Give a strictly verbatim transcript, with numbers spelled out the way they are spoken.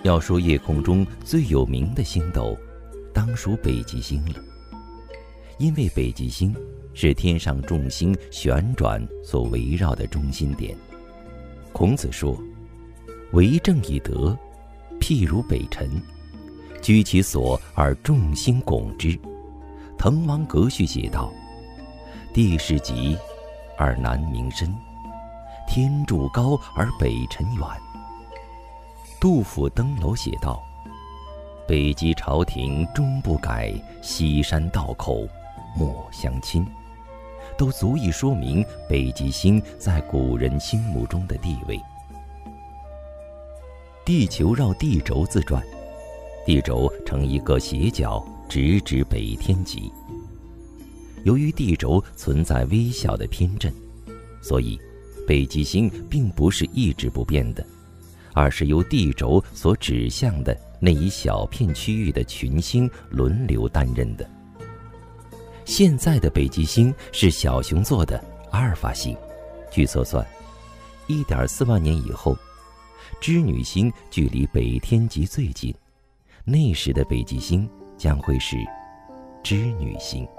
要说夜空中最有名的星斗，当属北极星了。因为北极星是天上众星旋转所围绕的中心点。孔子说：“为政以德，譬如北辰，居其所而众星拱之。”滕王阁序写道：“地势极而南溟深，天柱高而北辰远。”杜甫登楼写道：“北极朝廷终不改，西山道口莫相侵。”都足以说明北极星在古人心目中的地位。地球绕地轴自转，地轴呈一个斜角，直指北天极。由于地轴存在微小的偏振，所以北极星并不是一直不变的，而是由地轴所指向的那一小片区域的群星轮流担任的。现在的北极星是小熊座的阿尔法星，据测算 一点四万年以后，织女星距离北天极最近，那时的北极星将会是织女星。